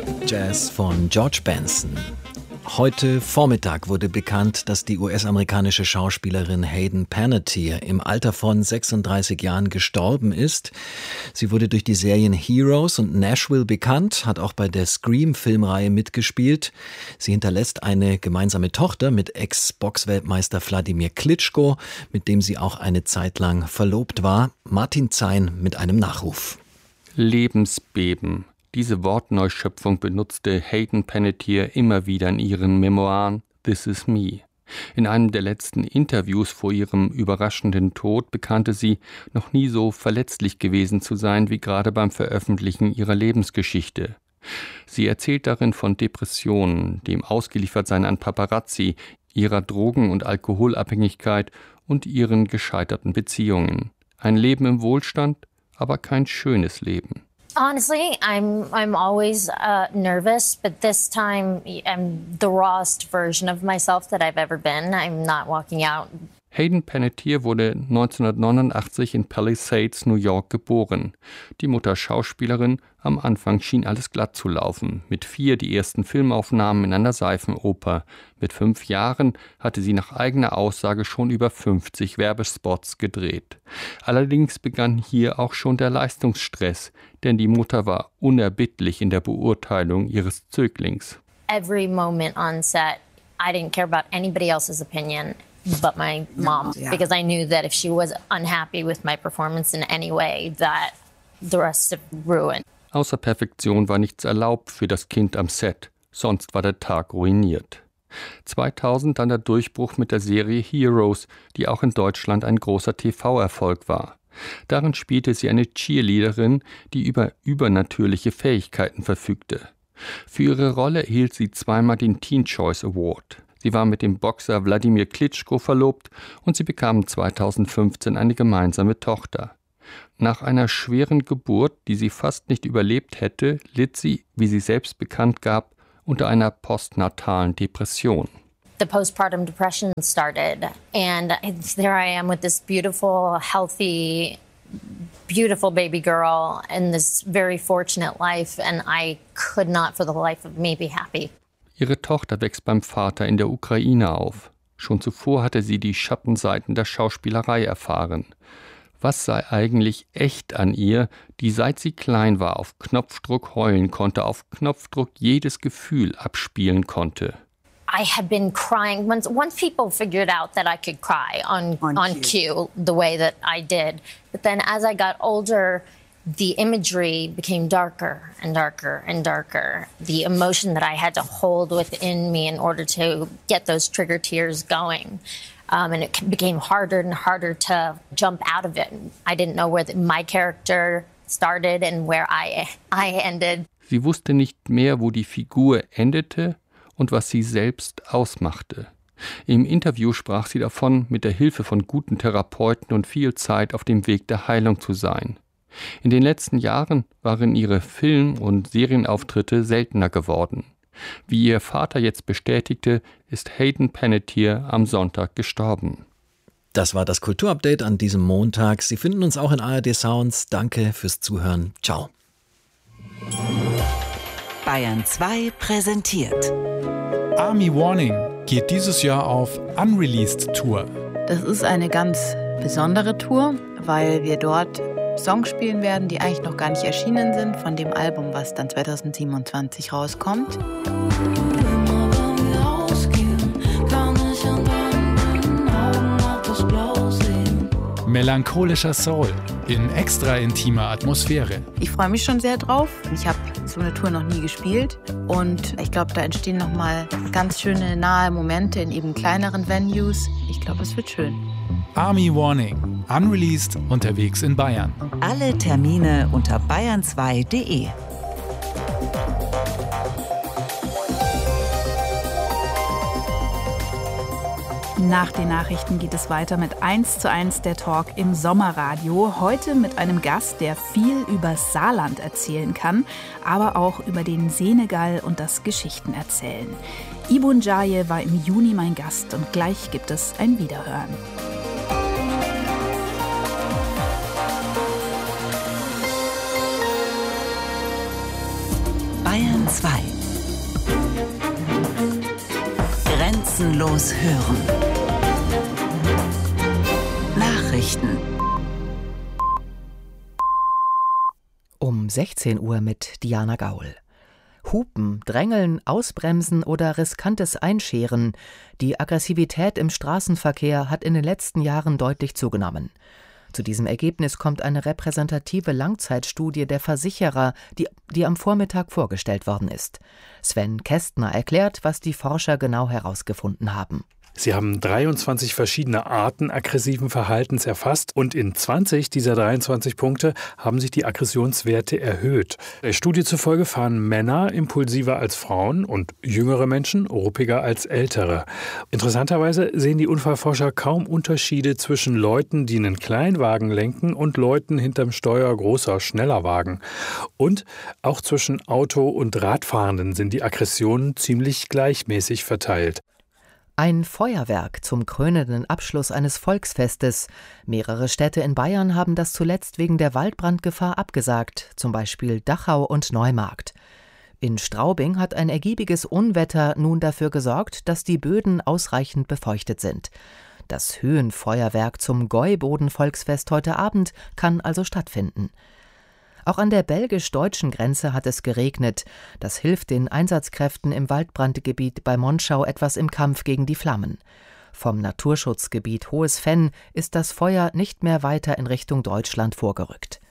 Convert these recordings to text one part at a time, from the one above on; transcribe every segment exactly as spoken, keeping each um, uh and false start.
Jazz von George Benson. Heute Vormittag wurde bekannt, dass die U S-amerikanische Schauspielerin Hayden Panettiere im Alter von sechsunddreißig Jahren gestorben ist. Sie wurde durch die Serien Heroes und Nashville bekannt, hat auch bei der Scream-Filmreihe mitgespielt. Sie hinterlässt eine gemeinsame Tochter mit Ex-Boxweltmeister Wladimir Klitschko, mit dem sie auch eine Zeit lang verlobt war. Martin Zein mit einem Nachruf. Lebensbeben. Diese Wortneuschöpfung benutzte Hayden Panettiere immer wieder in ihren Memoiren This Is Me. In einem der letzten Interviews vor ihrem überraschenden Tod bekannte sie, noch nie so verletzlich gewesen zu sein wie gerade beim Veröffentlichen ihrer Lebensgeschichte. Sie erzählt darin von Depressionen, dem Ausgeliefertsein an Paparazzi, ihrer Drogen- und Alkoholabhängigkeit und ihren gescheiterten Beziehungen. Ein Leben im Wohlstand, aber kein schönes Leben. Honestly, I'm I'm always uh, nervous, but this time I'm the rawest version of myself that I've ever been. I'm not walking out. Hayden Panettiere wurde neunzehnhundertneunundachtzig in Palisades, New York, geboren. Die Mutter Schauspielerin, am Anfang schien alles glatt zu laufen. Mit vier die ersten Filmaufnahmen in einer Seifenoper. Mit fünf Jahren hatte sie nach eigener Aussage schon über fünfzig Werbespots gedreht. Allerdings begann hier auch schon der Leistungsstress, denn die Mutter war unerbittlich in der Beurteilung ihres Zöglings. Every moment on set, I didn't care about anybody else's opinion but my mom, yeah. Because I knew that if she was unhappy with my performance in any way, that the rest of ruined. Außer Perfektion war nichts erlaubt für das Kind am Set, sonst war der Tag ruiniert. zweitausend dann der Durchbruch mit der Serie Heroes, die auch in Deutschland ein großer T V-Erfolg war. Darin spielte sie eine Cheerleaderin, die über übernatürliche Fähigkeiten verfügte. Für ihre Rolle erhielt sie zweimal den Teen Choice Award. Sie war mit dem Boxer Wladimir Klitschko verlobt und sie bekamen zweitausendfünfzehn eine gemeinsame Tochter. Nach einer schweren Geburt, die sie fast nicht überlebt hätte, litt sie, wie sie selbst bekannt gab, unter einer postnatalen Depression. The postpartum depression started, and there I am with this beautiful, healthy, beautiful baby girl in this very fortunate life, and I could not for the life of me be happy. Ihre Tochter wächst beim Vater in der Ukraine auf. Schon zuvor hatte sie die Schattenseiten der Schauspielerei erfahren. Was sei eigentlich echt an ihr, die seit sie klein war auf Knopfdruck heulen konnte, auf Knopfdruck jedes Gefühl abspielen konnte? I had been crying once. Once people figured out that I could cry on on, on cue the way that I did, but then as I got older, the imagery became darker and darker and darker. The emotion that I had to hold within me in order to get those trigger tears going. Um, and it became harder and harder to jump out of it. I didn't know where the, my character started and where I, I ended. Sie wusste nicht mehr, wo die Figur endete und was sie selbst ausmachte. Im Interview sprach sie davon, mit der Hilfe von guten Therapeuten und viel Zeit auf dem Weg der Heilung zu sein. In den letzten Jahren waren ihre Film- und Serienauftritte seltener geworden. Wie ihr Vater jetzt bestätigte, ist Hayden Panettiere am Sonntag gestorben. Das war das Kulturupdate an diesem Montag. Sie finden uns auch in A R D Sounds. Danke fürs Zuhören. Ciao. Bayern zwei präsentiert. Army Warning geht dieses Jahr auf Unreleased Tour. Das ist eine ganz besondere Tour, weil wir dort Songs spielen werden, die eigentlich noch gar nicht erschienen sind, von dem Album, was dann zweitausendsiebenundzwanzig rauskommt. Melancholischer Soul in extra intimer Atmosphäre. Ich freue mich schon sehr drauf. Ich habe so eine Tour noch nie gespielt und ich glaube, da entstehen nochmal ganz schöne nahe Momente in eben kleineren Venues. Ich glaube, es wird schön. Army Warning, unreleased, unterwegs in Bayern. Alle Termine unter bayern zwei punkt de. Nach den Nachrichten geht es weiter mit eins zu eins der Talk im Sommerradio. Heute mit einem Gast, der viel über Saarland erzählen kann, aber auch über den Senegal und das Geschichtenerzählen. Ibun Jaye war im Juni mein Gast und gleich gibt es ein Wiederhören. Bayern zwei. Grenzenlos hören. Nachrichten. Um sechzehn Uhr mit Diana Gaul. Hupen, Drängeln, Ausbremsen oder riskantes Einscheren. Die Aggressivität im Straßenverkehr hat in den letzten Jahren deutlich zugenommen. Zu diesem Ergebnis kommt eine repräsentative Langzeitstudie der Versicherer, die, die am Vormittag vorgestellt worden ist. Sven Kästner erklärt, was die Forscher genau herausgefunden haben. Sie haben dreiundzwanzig verschiedene Arten aggressiven Verhaltens erfasst und in zwanzig dieser dreiundzwanzig Punkte haben sich die Aggressionswerte erhöht. Der Studie zufolge fahren Männer impulsiver als Frauen und jüngere Menschen ruppiger als ältere. Interessanterweise sehen die Unfallforscher kaum Unterschiede zwischen Leuten, die einen Kleinwagen lenken, und Leuten hinterm Steuer großer, schneller Wagen. Und auch zwischen Auto- und Radfahrenden sind die Aggressionen ziemlich gleichmäßig verteilt. Ein Feuerwerk zum krönenden Abschluss eines Volksfestes. Mehrere Städte in Bayern haben das zuletzt wegen der Waldbrandgefahr abgesagt, zum Beispiel Dachau und Neumarkt. In Straubing hat ein ergiebiges Unwetter nun dafür gesorgt, dass die Böden ausreichend befeuchtet sind. Das Höhenfeuerwerk zum Gäuboden-Volksfest heute Abend kann also stattfinden. Auch an der belgisch-deutschen Grenze hat es geregnet. Das hilft den Einsatzkräften im Waldbrandgebiet bei Monschau etwas im Kampf gegen die Flammen. Vom Naturschutzgebiet Hohes Venn ist das Feuer nicht mehr weiter in Richtung Deutschland vorgerückt.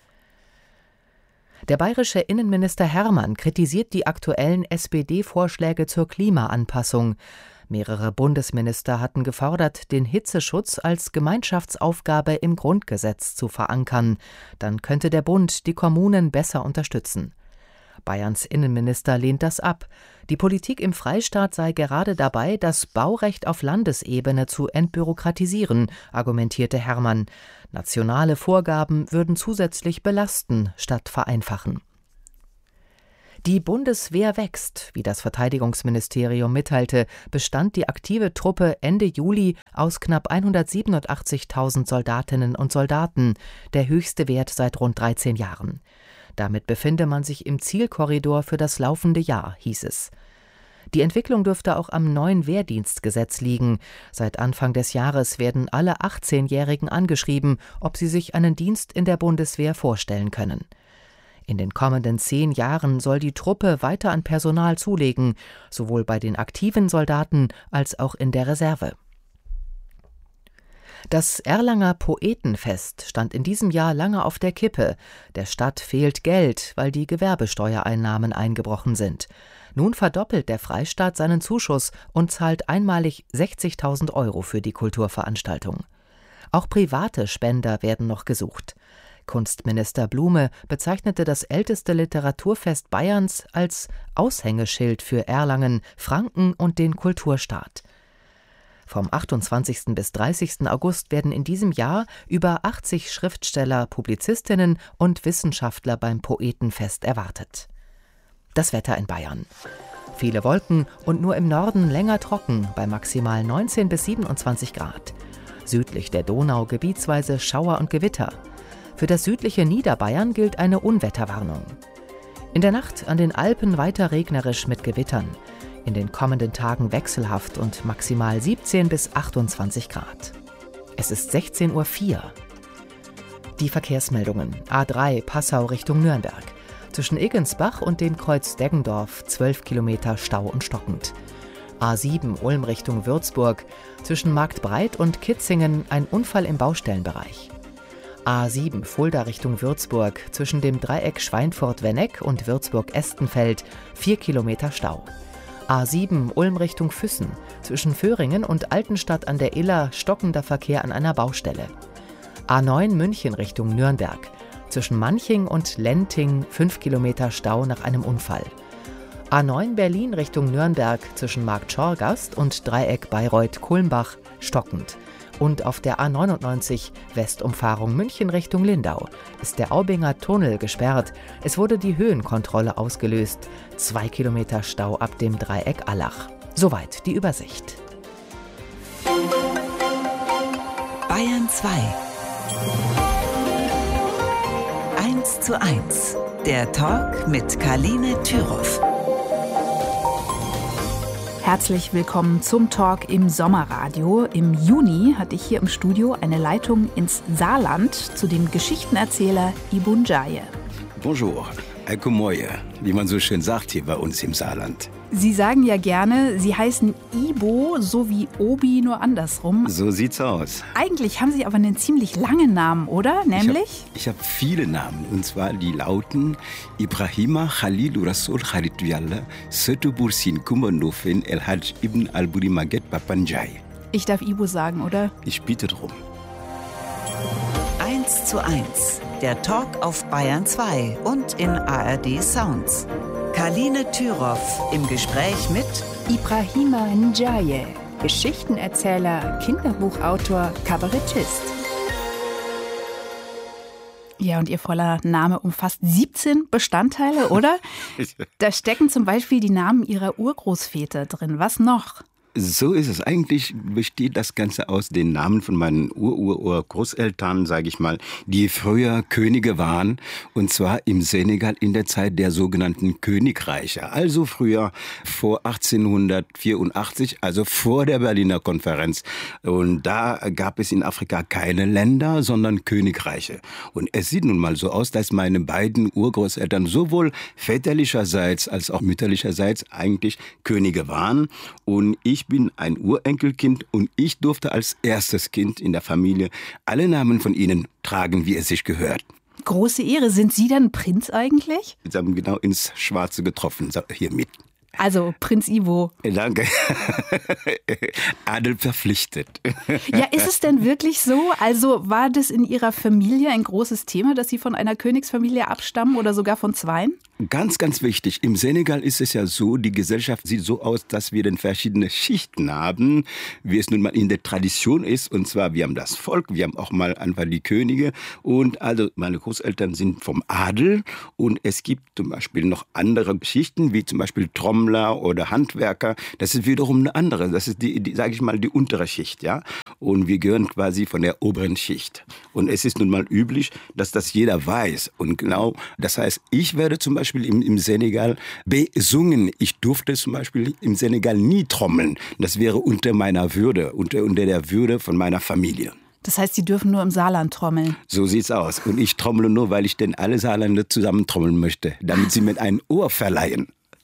Der bayerische Innenminister Hermann kritisiert die aktuellen S P D-Vorschläge zur Klimaanpassung. Mehrere Bundesminister hatten gefordert, den Hitzeschutz als Gemeinschaftsaufgabe im Grundgesetz zu verankern. Dann könnte der Bund die Kommunen besser unterstützen. Bayerns Innenminister lehnt das ab. Die Politik im Freistaat sei gerade dabei, das Baurecht auf Landesebene zu entbürokratisieren, argumentierte Hermann. Nationale Vorgaben würden zusätzlich belasten statt vereinfachen. Die Bundeswehr wächst. Wie das Verteidigungsministerium mitteilte, bestand die aktive Truppe Ende Juli aus knapp hundertsiebenundachtzigtausend Soldatinnen und Soldaten, der höchste Wert seit rund dreizehn Jahren. Damit befinde man sich im Zielkorridor für das laufende Jahr, hieß es. Die Entwicklung dürfte auch am neuen Wehrdienstgesetz liegen. Seit Anfang des Jahres werden alle achtzehnjährigen angeschrieben, ob sie sich einen Dienst in der Bundeswehr vorstellen können. In den kommenden zehn Jahren soll die Truppe weiter an Personal zulegen, sowohl bei den aktiven Soldaten als auch in der Reserve. Das Erlanger Poetenfest stand in diesem Jahr lange auf der Kippe. Der Stadt fehlt Geld, weil die Gewerbesteuereinnahmen eingebrochen sind. Nun verdoppelt der Freistaat seinen Zuschuss und zahlt einmalig sechzigtausend Euro für die Kulturveranstaltung. Auch private Spender werden noch gesucht. Kunstminister Blume bezeichnete das älteste Literaturfest Bayerns als Aushängeschild für Erlangen, Franken und den Kulturstaat. Vom achtundzwanzigsten bis dreißigsten August werden in diesem Jahr über achtzig Schriftsteller, Publizistinnen und Wissenschaftler beim Poetenfest erwartet. Das Wetter in Bayern. Viele Wolken und nur im Norden länger trocken bei maximal neunzehn bis siebenundzwanzig Grad. Südlich der Donau gebietsweise Schauer und Gewitter. Für das südliche Niederbayern gilt eine Unwetterwarnung. In der Nacht an den Alpen weiter regnerisch mit Gewittern. In den kommenden Tagen wechselhaft und maximal siebzehn bis achtundzwanzig Grad. Es ist sechzehn Uhr vier. Die Verkehrsmeldungen. A drei Passau Richtung Nürnberg. Zwischen Iggensbach und dem Kreuz Deggendorf zwölf Kilometer Stau und stockend. A sieben Ulm Richtung Würzburg. Zwischen Marktbreit und Kitzingen ein Unfall im Baustellenbereich. A sieben Fulda Richtung Würzburg, zwischen dem Dreieck Schweinfurt-Wenneck und Würzburg-Estenfeld, vier Kilometer Stau. A sieben Ulm Richtung Füssen, zwischen Föhringen und Altenstadt an der Iller stockender Verkehr an einer Baustelle. A neun München Richtung Nürnberg, zwischen Manching und Lenting, fünf Kilometer Stau nach einem Unfall. A neun Berlin Richtung Nürnberg, zwischen Marktschorgast und Dreieck Bayreuth-Kulmbach, stockend. Und auf der A neunundneunzig Westumfahrung München Richtung Lindau ist der Aubinger Tunnel gesperrt. Es wurde die Höhenkontrolle ausgelöst. Zwei Kilometer Stau ab dem Dreieck Allach. Soweit die Übersicht. Bayern zwei. eins zu eins. Der Talk mit Karline Thüroff. Herzlich willkommen zum Talk im Sommerradio. Im Juni hatte ich hier im Studio eine Leitung ins Saarland zu dem Geschichtenerzähler Ibu N'Djaye. Bonjour, Alkomoye, wie man so schön sagt hier bei uns im Saarland. Sie sagen ja gerne, Sie heißen Ibo, so wie Obi, nur andersrum. So sieht's aus. Eigentlich haben Sie aber einen ziemlich langen Namen, oder? Nämlich? Ich habe hab viele Namen. Und zwar die lauten Ibrahima Khalil Rasul Khalid Yalla Setu Bursin Kumandofen El Hajj Ibn Al-Buri Maget Papa N'Djaye. Ich darf Ibo sagen, oder? Ich bitte drum. eins zu eins, der Talk auf Bayern zwei und in A R D Sounds. Karline Thüroff im Gespräch mit Ibrahima N'Djaye, Geschichtenerzähler, Kinderbuchautor, Kabarettist. Ja, und Ihr voller Name umfasst siebzehn Bestandteile, oder? Da stecken zum Beispiel die Namen Ihrer Urgroßväter drin. Was noch? So ist es. Eigentlich besteht das Ganze aus den Namen von meinen Ur-Ur-Ur-Großeltern, sage ich mal, die früher Könige waren. Und zwar im Senegal in der Zeit der sogenannten Königreiche. Also früher vor achtzehnhundertvierundachtzig, also vor der Berliner Konferenz. Und da gab es in Afrika keine Länder, sondern Königreiche. Und es sieht nun mal so aus, dass meine beiden Urgroßeltern sowohl väterlicherseits als auch mütterlicherseits eigentlich Könige waren. Und ich Ich bin ein Urenkelkind und ich durfte als erstes Kind in der Familie alle Namen von ihnen tragen, wie es sich gehört. Große Ehre. Sind Sie dann Prinz eigentlich? Sie haben genau ins Schwarze getroffen, hier mit. Also Prinz Ivo. Danke. Adel verpflichtet. Ja, ist es denn wirklich so? Also war das in Ihrer Familie ein großes Thema, dass Sie von einer Königsfamilie abstammen oder sogar von zweien? Ganz, ganz wichtig. Im Senegal ist es ja so, die Gesellschaft sieht so aus, dass wir dann verschiedene Schichten haben, wie es nun mal in der Tradition ist. Und zwar, wir haben das Volk, wir haben auch mal einfach die Könige. Und also meine Großeltern sind vom Adel. Und es gibt zum Beispiel noch andere Schichten, wie zum Beispiel Trommler oder Handwerker. Das ist wiederum eine andere. Das ist die, die sage ich mal, die untere Schicht, ja. Und wir gehören quasi von der oberen Schicht. Und es ist nun mal üblich, dass das jeder weiß. Und genau, das heißt, ich werde zum Beispiel Im, im Senegal besungen. Ich durfte zum Beispiel im Senegal nie trommeln. Das wäre unter meiner Würde, unter, unter der Würde von meiner Familie. Das heißt, Sie dürfen nur im Saarland trommeln? So sieht's aus. Und ich trommle nur, weil ich denn alle Saarländer zusammen trommeln möchte, damit sie mir ein Ohr verleihen.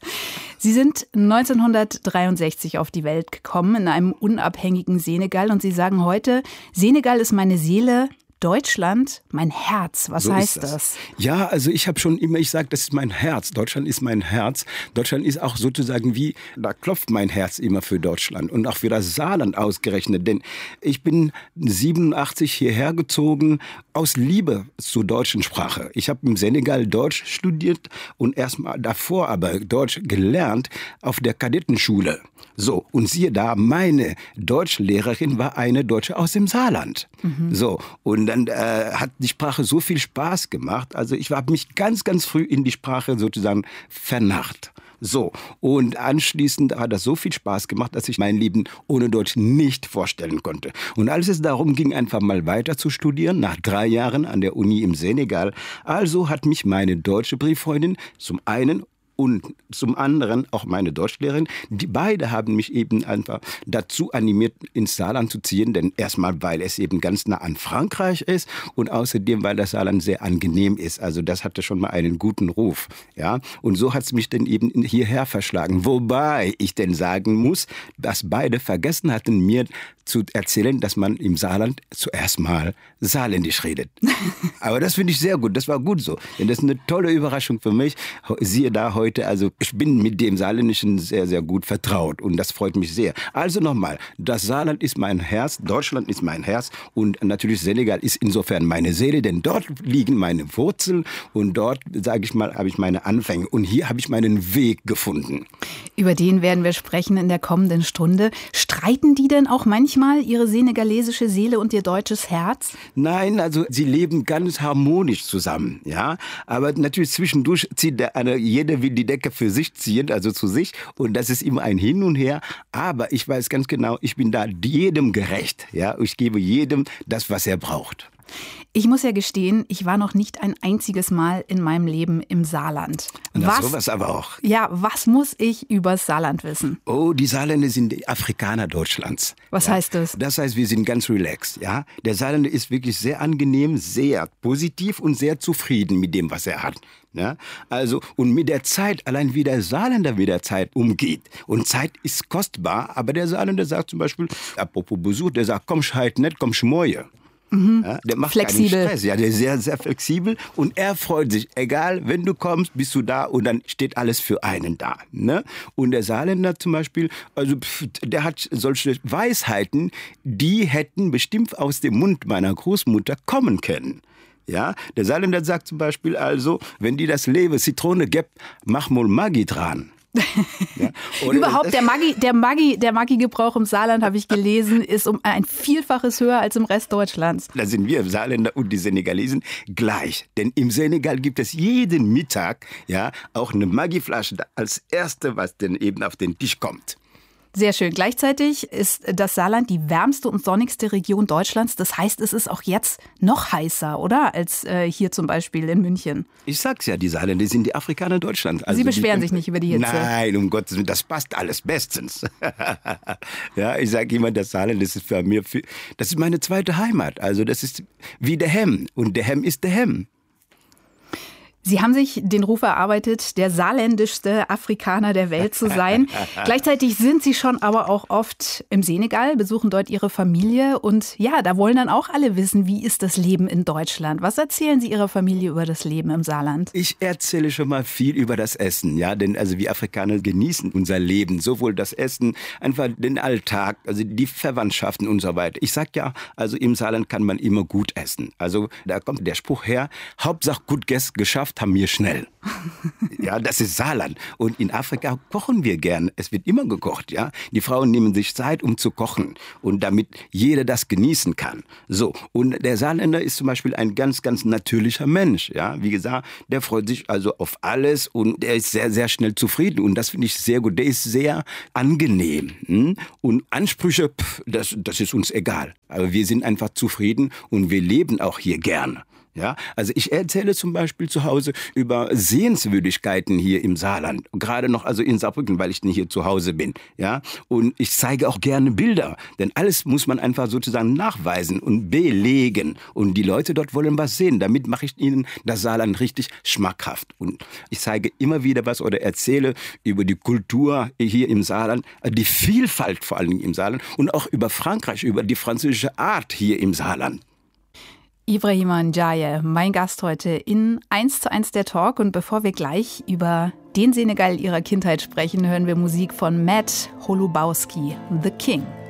Sie sind neunzehnhundertdreiundsechzig auf die Welt gekommen, in einem unabhängigen Senegal. Und Sie sagen heute, Senegal ist meine Seele, Deutschland, mein Herz. Was so heißt das? das? Ja, also ich habe schon immer, ich sage, das ist mein Herz. Deutschland ist mein Herz. Deutschland ist auch sozusagen wie, da klopft mein Herz immer für Deutschland und auch für das Saarland ausgerechnet. Denn ich bin siebenundachtzig hierher gezogen aus Liebe zur deutschen Sprache. Ich habe im Senegal Deutsch studiert und erst mal davor aber Deutsch gelernt auf der Kadettenschule. So, und siehe da, meine Deutschlehrerin war eine Deutsche aus dem Saarland. Mhm. So, und dann äh, hat die Sprache so viel Spaß gemacht. Also ich habe mich ganz, ganz früh in die Sprache sozusagen vernarrt. So, und anschließend hat das so viel Spaß gemacht, dass ich mein Leben ohne Deutsch nicht vorstellen konnte. Und als es darum ging, einfach mal weiter zu studieren, nach drei Jahren an der Uni im Senegal, also hat mich meine deutsche Brieffreundin zum einen und zum anderen auch meine Deutschlehrerin, die beide haben mich eben einfach dazu animiert, ins Saarland zu ziehen, denn erstmal, weil es eben ganz nah an Frankreich ist und außerdem, weil das Saarland sehr angenehm ist. Also das hatte schon mal einen guten Ruf, ja. Und so hat es mich dann eben hierher verschlagen. Wobei ich denn sagen muss, dass beide vergessen hatten, mir zu erzählen, dass man im Saarland zuerst mal saarländisch redet. Aber das finde ich sehr gut, das war gut so. Denn das ist eine tolle Überraschung für mich. Siehe da heute, also ich bin mit dem Saarländischen sehr, sehr gut vertraut und das freut mich sehr. Also nochmal, das Saarland ist mein Herz, Deutschland ist mein Herz und natürlich Senegal ist insofern meine Seele, denn dort liegen meine Wurzeln und dort, sage ich mal, habe ich meine Anfänge und hier habe ich meinen Weg gefunden. Über den werden wir sprechen in der kommenden Stunde. Streiten die denn auch manchmal ihre senegalesische Seele und ihr deutsches Herz? Nein, also sie leben ganz harmonisch zusammen, ja. Aber natürlich zwischendurch zieht der eine, jeder will die Decke für sich ziehen, also zu sich. Und das ist immer ein Hin und Her. Aber ich weiß ganz genau, ich bin da jedem gerecht, ja. Ich gebe jedem das, was er braucht. Ich muss ja gestehen, ich war noch nicht ein einziges Mal in meinem Leben im Saarland. Na, was, sowas aber auch. Ja, was muss ich über Saarland wissen? Oh, die Saarländer sind die Afrikaner Deutschlands. Was ja? heißt das? Das heißt, wir sind ganz relaxed. Ja? Der Saarländer ist wirklich sehr angenehm, sehr positiv und sehr zufrieden mit dem, was er hat. Ja? Also, und mit der Zeit, allein wie der Saarländer mit der Zeit umgeht. Und Zeit ist kostbar, aber der Saarländer sagt zum Beispiel, apropos Besuch, der sagt, komm scheit nicht, komm schmoje. Mhm. Ja, der macht flexibel. keinen Stress. Ja, der ist sehr, sehr flexibel und er freut sich. Egal, wenn du kommst, bist du da und dann steht alles für einen da. Ne? Und der Saarländer zum Beispiel, also pff, der hat solche Weisheiten, die hätten bestimmt aus dem Mund meiner Großmutter kommen können. Ja, der Saarländer sagt zum Beispiel also, wenn die das Leben Zitrone gibt, mach mal Maggi dran. Ja. Überhaupt der Maggi, der Maggi, der Maggi-Gebrauch im Saarland, habe ich gelesen, ist um ein Vielfaches höher als im Rest Deutschlands. Da sind wir Saarländer und die Senegalesen gleich. Denn im Senegal gibt es jeden Mittag ja auch eine Maggi-Flasche als erste, was denn eben auf den Tisch kommt. Sehr schön. Gleichzeitig ist das Saarland die wärmste und sonnigste Region Deutschlands. Das heißt, es ist auch jetzt noch heißer, oder? Als äh, hier zum Beispiel in München. Ich sag's ja, die Saarländer sind die Afrikaner Deutschlands. Also Sie beschweren die, sich nicht über die Hitze? Nein, um Gottes Willen, das passt alles bestens. Ja, ich sage immer, das Saarland, das ist für mich, das ist meine zweite Heimat. Also das ist wie der Hemm und der Hemm ist der Hemm. Sie haben sich den Ruf erarbeitet, der saarländischste Afrikaner der Welt zu sein. Gleichzeitig sind Sie schon aber auch oft im Senegal, besuchen dort Ihre Familie. Und ja, da wollen dann auch alle wissen, wie ist das Leben in Deutschland? Was erzählen Sie Ihrer Familie über das Leben im Saarland? Ich erzähle schon mal viel über das Essen. Ja, denn also wir Afrikaner genießen unser Leben. Sowohl das Essen, einfach den Alltag, also die Verwandtschaften und so weiter. Ich sag ja, also im Saarland kann man immer gut essen. Also da kommt der Spruch her, Hauptsache gut geschafft haben wir schnell. Ja, das ist Saarland. Und in Afrika kochen wir gern. Es wird immer gekocht, ja. Die Frauen nehmen sich Zeit, um zu kochen. Und damit jeder das genießen kann. So. Und der Saarländer ist zum Beispiel ein ganz, ganz natürlicher Mensch, ja. Wie gesagt, der freut sich also auf alles und der ist sehr, sehr schnell zufrieden. Und das finde ich sehr gut. Der ist sehr angenehm. Hm? Und Ansprüche, pff, das, das ist uns egal. Aber wir sind einfach zufrieden und wir leben auch hier gerne. Ja, also ich erzähle zum Beispiel zu Hause über Sehenswürdigkeiten hier im Saarland. Gerade noch also in Saarbrücken, weil ich denn hier zu Hause bin. Ja, und ich zeige auch gerne Bilder. Denn alles muss man einfach sozusagen nachweisen und belegen. Und die Leute dort wollen was sehen. Damit mache ich ihnen das Saarland richtig schmackhaft. Und ich zeige immer wieder was oder erzähle über die Kultur hier im Saarland, die Vielfalt vor allen Dingen im Saarland und auch über Frankreich, über die französische Art hier im Saarland. Ibrahima Ndiaye, mein Gast heute in eins zu eins der Talk. Und bevor wir gleich über den Senegal ihrer Kindheit sprechen, hören wir Musik von Matt Holubowski, The King.